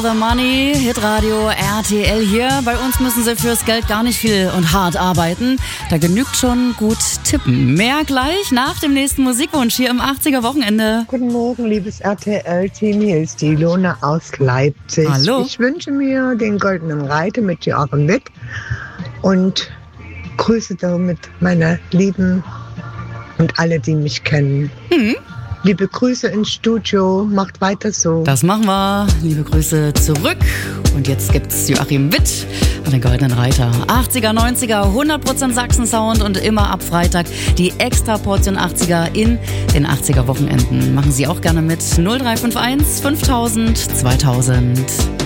the Money, Hitradio RTL hier. Bei uns müssen Sie fürs Geld gar nicht viel und hart arbeiten. Da genügt schon gut tippen. Mehr gleich nach dem nächsten Musikwunsch hier im 80er Wochenende. Guten Morgen, liebes RTL-Team. Hier ist die Ilona aus Leipzig. Hallo. Ich wünsche mir den Goldenen Reiter mit Joachim Witt und grüße damit meine Lieben und alle, die mich kennen. Liebe Grüße ins Studio, macht weiter so. Das machen wir. Liebe Grüße zurück. Und jetzt gibt's Joachim Witt und den Goldenen Reiter. 80er, 90er, 100% Sachsen-Sound und immer ab Freitag die extra Portion 80er in den 80er Wochenenden. Machen Sie auch gerne mit 0351 5000 2000.